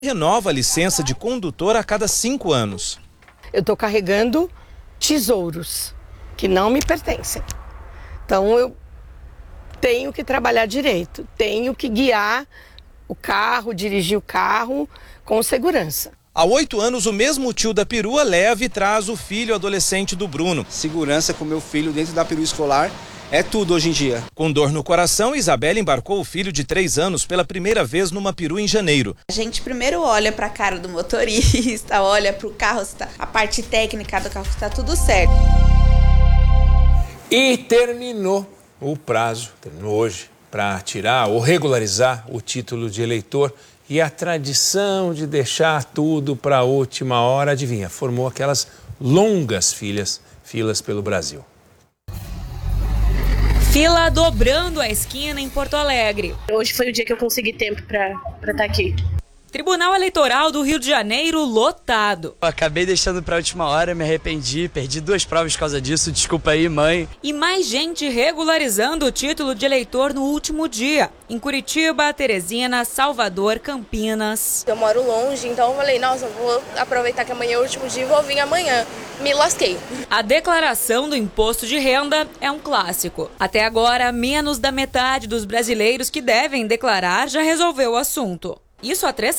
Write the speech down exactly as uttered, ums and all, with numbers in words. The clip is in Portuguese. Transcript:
Renova a licença de condutor a cada cinco anos. Eu estou carregando tesouros que não me pertencem. Então eu tenho que trabalhar direito, tenho que guiar o carro, dirigir o carro com segurança. Há oito anos, o mesmo tio da perua leva e traz o filho adolescente do Bruno. Segurança com meu filho dentro da perua escolar é tudo hoje em dia. Com dor no coração, Isabela embarcou o filho de três anos pela primeira vez numa perua em janeiro. A gente primeiro olha para a cara do motorista, olha para o carro, se tá, a parte técnica do carro está tudo certo. E terminou o prazo, terminou hoje, para tirar ou regularizar o título de eleitor. E a tradição de deixar tudo para a última hora, adivinha, formou aquelas longas filas, filas pelo Brasil. Fila dobrando a esquina em Porto Alegre. Hoje foi o dia que eu consegui tempo para estar aqui. Tribunal Eleitoral do Rio de Janeiro lotado. Eu acabei deixando para a última hora, me arrependi, perdi duas provas por causa disso, desculpa aí, mãe. E mais gente regularizando o título de eleitor no último dia. Em Curitiba, Teresina, Salvador, Campinas. Eu moro longe, então eu falei, nossa, eu vou aproveitar que amanhã é o último dia e vou vir amanhã. Me lasquei. A declaração do imposto de renda é um clássico. Até agora, menos da metade dos brasileiros que devem declarar já resolveu o assunto. Isso há três